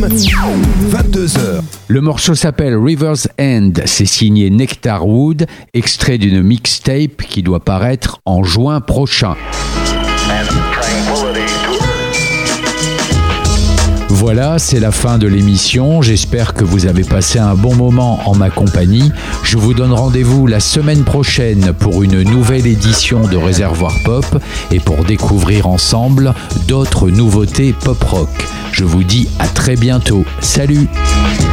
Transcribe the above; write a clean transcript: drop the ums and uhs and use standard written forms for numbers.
22h. Le morceau s'appelle River's End, c'est signé Nectar Wood, extrait d'une mixtape qui doit paraître en juin prochain. Voilà, c'est la fin de l'émission. J'espère que vous avez passé un bon moment en ma compagnie. Je vous donne rendez-vous la semaine prochaine pour une nouvelle édition de Réservoir Pop et pour découvrir ensemble d'autres nouveautés pop-rock. Je vous dis à très bientôt. Salut!